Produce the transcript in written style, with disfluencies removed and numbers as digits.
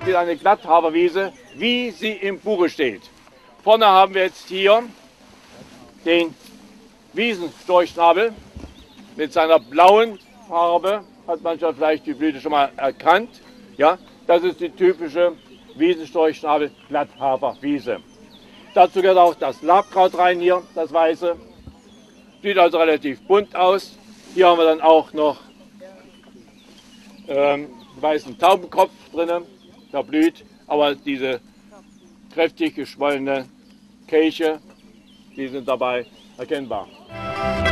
wieder eine Glatthaferwiese, wie sie im Buche steht. Vorne haben wir jetzt hier den Wiesenstorchschnabel mit seiner blauen Farbe. Hat man schon vielleicht die Blüte schon mal erkannt. Ja, das ist die typische Wiesenstorchschnabel Glatthaferwiese. Dazu gehört auch das Labkraut rein hier, das weiße. Sieht also relativ bunt aus. Hier haben wir dann auch noch weißen Taubenkopf drin, der blüht, aber diese kräftig geschwollene Kelche, die sind dabei erkennbar.